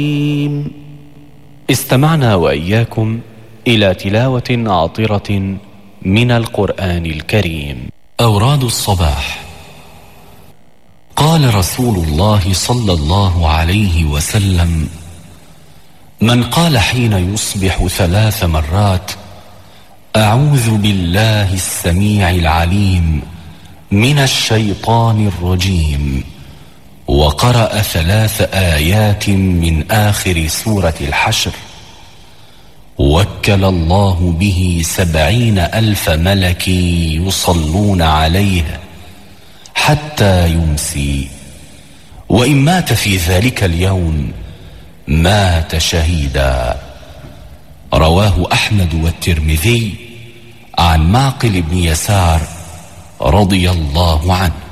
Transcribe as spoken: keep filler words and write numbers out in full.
استمعنا وإياكم إلى تلاوة عاطرة من القرآن الكريم. أوراد الصباح. قال رسول الله صلى الله عليه وسلم: من قال حين يصبح ثلاث مرات: أعوذ بالله السميع العليم من الشيطان الرجيم، وقرأ ثلاث آيات من آخر سورة الحشر، وكل الله به سبعين ألف ملك يصلون عليه حتى يمسي، وإن مات في ذلك اليوم مات شهيدا. رواه أحمد والترمذي عن معقل بن يسار رضي الله عنه.